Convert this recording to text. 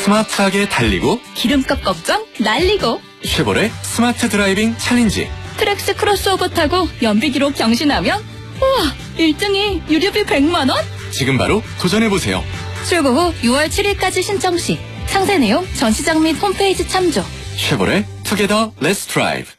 스마트하게 달리고 기름값 걱정 날리고 쉐보레 스마트 드라이빙 챌린지. 트랙스 크로스오버 타고 연비 기록 경신하면 우와 1등이 유류비 100만 원? 지금 바로 도전해보세요. 출고 후 6월 7일까지 신청 시 상세 내용 전시장 및 홈페이지 참조. 쉐보레 투게더 렛츠 드라이브.